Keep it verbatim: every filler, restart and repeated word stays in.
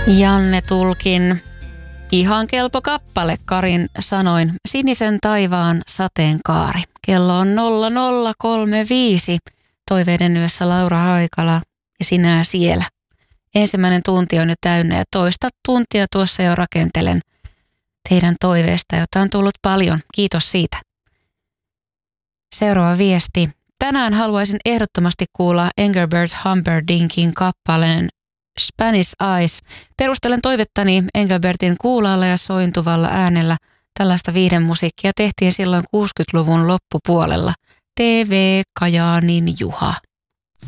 Janne Tulkin ihan kelpo kappale Karin sanoin. Sinisen taivaan sateenkaari. Kello on nolla nolla kolme viisi. Toiveiden yössä Laura Haikala ja sinä siellä. Ensimmäinen tunti on jo täynnä ja toista tuntia tuossa jo rakentelen teidän toiveesta, jota on tullut paljon. Kiitos siitä. Seuraava viesti. Tänään haluaisin ehdottomasti kuulla Engelbert Humperdinkin kappaleen Spanish Eyes. Perustelen toivettani Engelbertin kuulaalla ja sointuvalla äänellä. Tällaista viihdemusiikkia tehtiin silloin kuusikymmentäluvun loppupuolella. T V Kajaanin Juha.